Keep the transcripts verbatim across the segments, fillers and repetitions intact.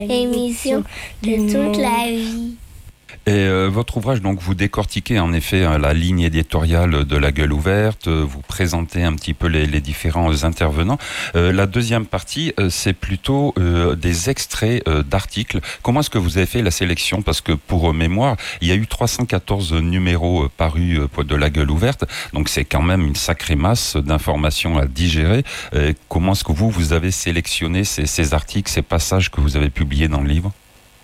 L'émission de toute la vie. Et euh, votre ouvrage, donc, vous décortiquez en effet hein, la ligne éditoriale de La Gueule ouverte, euh, vous présentez un petit peu les, les différents intervenants. Euh, la deuxième partie, euh, c'est plutôt euh, des extraits euh, d'articles. Comment est-ce que vous avez fait la sélection ? Parce que pour euh, mémoire, il y a eu trois cent quatorze numéros euh, parus euh, de La Gueule ouverte, donc c'est quand même une sacrée masse d'informations à digérer. Euh, comment est-ce que vous, vous avez sélectionné ces, ces articles, ces passages que vous avez publiés dans le livre ?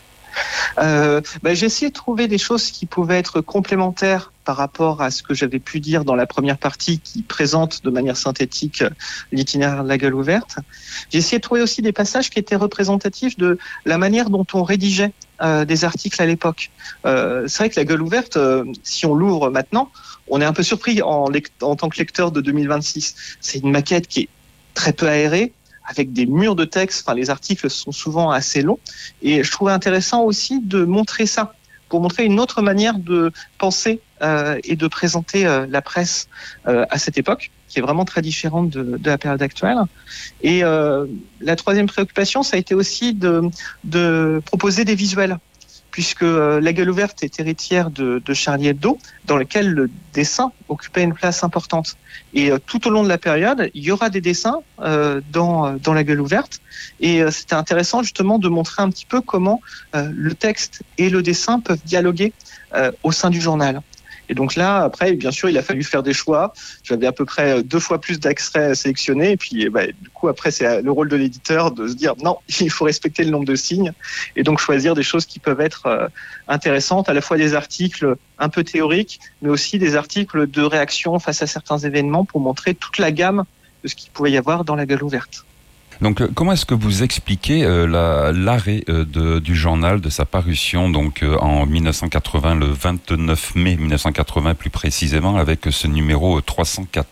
Euh, ben, j'ai essayé de trouver des choses qui pouvaient être complémentaires par rapport à ce que j'avais pu dire dans la première partie qui présente de manière synthétique l'itinéraire de La Gueule ouverte. J'ai essayé de trouver aussi des passages qui étaient représentatifs de la manière dont on rédigeait euh, des articles à l'époque. Euh, c'est vrai que La Gueule ouverte, euh, si on l'ouvre maintenant, on est un peu surpris en, lect- en tant que lecteur de deux mille vingt-six. C'est une maquette qui est très peu aérée, avec des murs de texte. Enfin, les articles sont souvent assez longs. Et je trouvais intéressant aussi de montrer ça, pour montrer une autre manière de penser euh, et de présenter euh, la presse euh, à cette époque, qui est vraiment très différente de, de la période actuelle. Et euh, la troisième préoccupation, ça a été aussi de, de proposer des visuels, puisque euh, La Gueule ouverte est héritière de, de Charlie Hebdo, dans lequel le dessin occupait une place importante. Et euh, tout au long de la période, il y aura des dessins euh, dans, dans La Gueule ouverte. Et euh, c'était intéressant justement de montrer un petit peu comment euh, le texte et le dessin peuvent dialoguer euh, au sein du journal. Et donc là, après, bien sûr, il a fallu faire des choix. J'avais à peu près deux fois plus d'extraits à sélectionner. Et puis, bah, du coup, après, c'est le rôle de l'éditeur de se dire non, il faut respecter le nombre de signes et donc choisir des choses qui peuvent être euh, intéressantes, à la fois des articles un peu théoriques, mais aussi des articles de réaction face à certains événements pour montrer toute la gamme de ce qu'il pouvait y avoir dans La Gueule ouverte. Donc, comment est-ce que vous expliquez euh, la, l'arrêt euh, de, du journal, de sa parution donc euh, en dix-neuf cent quatre-vingts, le vingt-neuf mai dix-neuf cent quatre-vingts plus précisément, avec ce numéro trois cent quatorze ?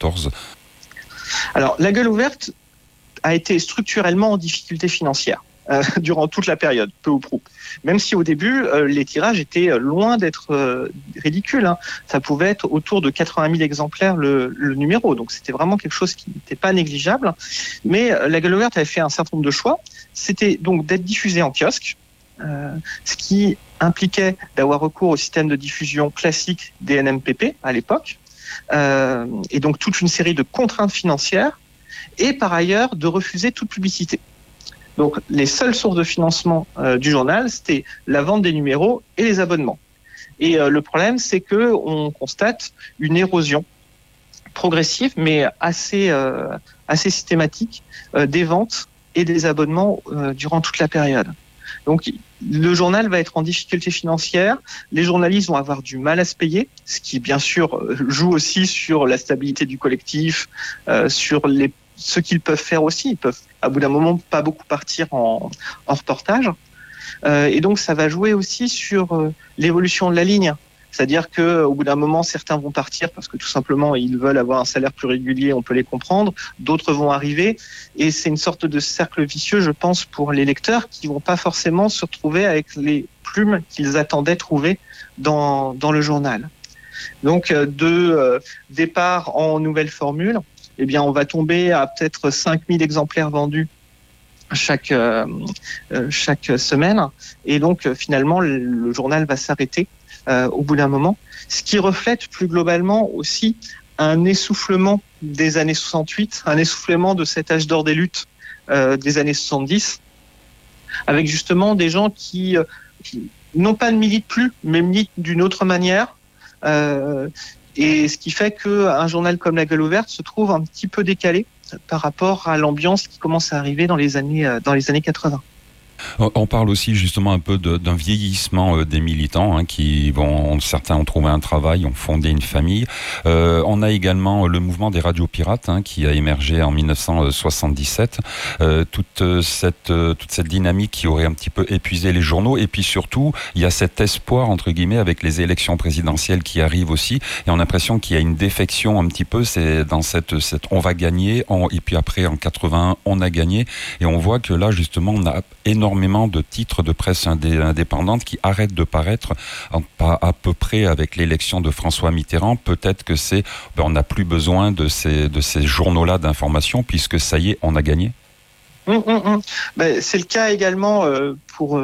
Alors, La Gueule ouverte a été structurellement en difficulté financière euh, durant toute la période, peu ou prou. Même si au début, euh, les tirages étaient loin d'être euh, ridicules. Hein. Ça pouvait être autour de quatre-vingt mille exemplaires le, le numéro. Donc c'était vraiment quelque chose qui n'était pas négligeable. Mais euh, La Gueule ouverte avait fait un certain nombre de choix. C'était donc d'être diffusé en kiosque, euh, ce qui impliquait d'avoir recours au système de diffusion classique des N M P P à l'époque. Euh, et donc toute une série de contraintes financières. Et par ailleurs, de refuser toute publicité. Donc, les seules sources de financement euh, du journal, c'était la vente des numéros et les abonnements. Et euh, le problème, c'est que on constate une érosion progressive, mais assez euh, assez systématique euh, des ventes et des abonnements euh, durant toute la période. Donc, le journal va être en difficulté financière. Les journalistes vont avoir du mal à se payer, ce qui, bien sûr, joue aussi sur la stabilité du collectif, euh, sur les ce qu'ils peuvent faire aussi. Ils peuvent, à bout d'un moment, pas beaucoup partir en, en reportage. Euh, et donc, ça va jouer aussi sur euh, l'évolution de la ligne. C'est-à-dire qu'au bout d'un moment, certains vont partir parce que tout simplement, ils veulent avoir un salaire plus régulier, on peut les comprendre. D'autres vont arriver. Et c'est une sorte de cercle vicieux, je pense, pour les lecteurs qui vont pas forcément se retrouver avec les plumes qu'ils attendaient trouver dans, dans le journal. Donc, euh, de euh, départ en nouvelle formule, eh bien, on va tomber à peut-être cinq mille exemplaires vendus chaque, euh, chaque semaine. Et donc, finalement, le, le journal va s'arrêter euh, au bout d'un moment. Ce qui reflète plus globalement aussi un essoufflement des années soixante-huit, un essoufflement de cet âge d'or des luttes euh, des années soixante-dix, avec justement des gens qui, euh, qui non pas ne militent plus, mais militent d'une autre manière. Euh, Et ce qui fait qu'un journal comme La Gueule ouverte se trouve un petit peu décalé par rapport à l'ambiance qui commence à arriver dans les années, dans les années quatre-vingts. On parle aussi justement un peu de, d'un vieillissement des militants hein, qui vont, certains ont trouvé un travail, ont fondé une famille. Euh, on a également le mouvement des radios pirates hein, qui a émergé en dix-neuf cent soixante-dix-sept. Euh, toute cette toute cette dynamique qui aurait un petit peu épuisé les journaux. Et puis surtout, il y a cet espoir entre guillemets avec les élections présidentielles qui arrivent aussi. Et on a l'impression qu'il y a une défection un petit peu. C'est dans cette cette on va gagner. On, et puis après en quatre-vingt-un, on a gagné. Et on voit que là justement, on a énormément énormément de titres de presse indé- indépendante qui arrêtent de paraître à, à peu près avec l'élection de François Mitterrand. Peut-être que c'est, ben on n'a plus besoin de ces, de ces journaux-là d'information puisque ça y est, on a gagné. Hum, hum, hum. Ben, c'est le cas également euh, pour